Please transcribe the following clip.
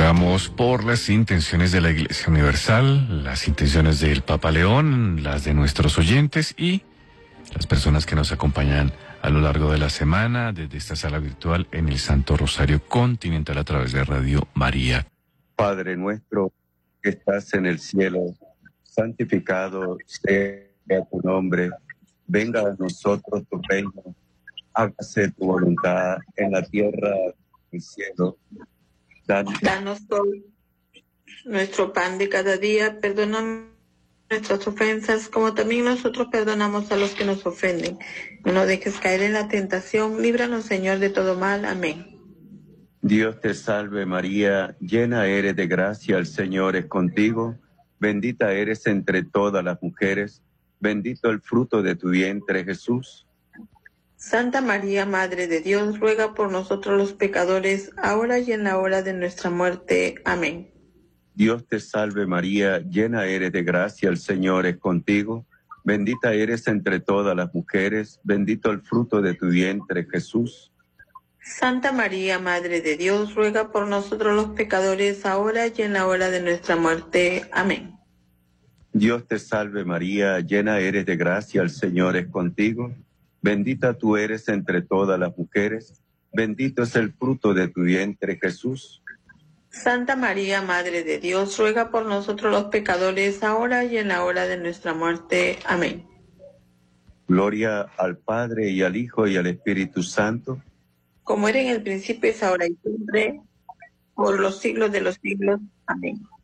Rogamos por las intenciones de la Iglesia Universal, las intenciones del Papa León, las de nuestros oyentes y las personas que nos acompañan a lo largo de la semana desde esta sala virtual en el Santo Rosario Continental a través de Radio María. Padre nuestro que estás en el cielo, santificado sea tu nombre, venga a nosotros tu reino, hágase tu voluntad en la tierra como en el cielo. Danos hoy nuestro pan de cada día, perdona nuestras ofensas, como también nosotros perdonamos a los que nos ofenden. No nos dejes caer en la tentación, líbranos, Señor, de todo mal. Amén. Dios te salve María, llena eres de gracia, el Señor es contigo, bendita eres entre todas las mujeres, bendito el fruto de tu vientre, Jesús. Santa María, Madre de Dios, ruega por nosotros los pecadores, ahora y en la hora de nuestra muerte. Amén. Dios te salve María, llena eres de gracia, el Señor es contigo, bendita eres entre todas las mujeres, bendito el fruto de tu vientre, Jesús. Santa María, Madre de Dios, ruega por nosotros los pecadores, ahora y en la hora de nuestra muerte. Amén. Dios te salve María, llena eres de gracia, el Señor es contigo, bendita tú eres entre todas las mujeres, bendito es el fruto de tu vientre, Jesús. Santa María, Madre de Dios, ruega por nosotros los pecadores, ahora y en la hora de nuestra muerte. Amén. Gloria al Padre y al Hijo y al Espíritu Santo. Como era en el principio, es ahora y siempre, por los siglos de los siglos. Amén.